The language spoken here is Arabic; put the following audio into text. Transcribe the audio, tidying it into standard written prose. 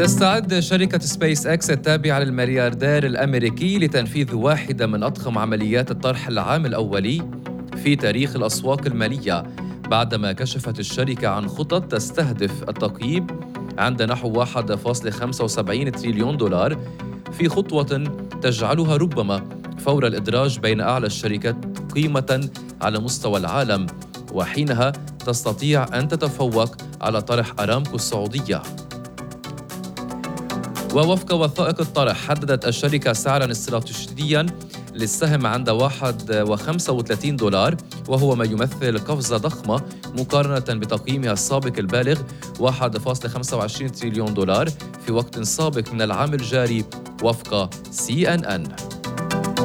تستعد شركة سبيس إكس التابعة للملياردير الأمريكي لتنفيذ واحدة من أضخم عمليات الطرح العام الأولي في تاريخ الأسواق المالية، بعدما كشفت الشركة عن خطط تستهدف التقييم عند نحو 1.75 تريليون دولار، في خطوة تجعلها ربما فور الإدراج بين أعلى الشركات قيمة على مستوى العالم، وحينها تستطيع أن تتفوق على طرح أرامكو السعودية. ووفق وثائق الطرح، حددت الشركة سعراً استراتيجياً للسهم عند 1.35 دولار، وهو ما يمثل قفزة ضخمة مقارنة بتقييمها السابق البالغ 1.25 تريليون دولار في وقت سابق من العام الجاري وفق CNN.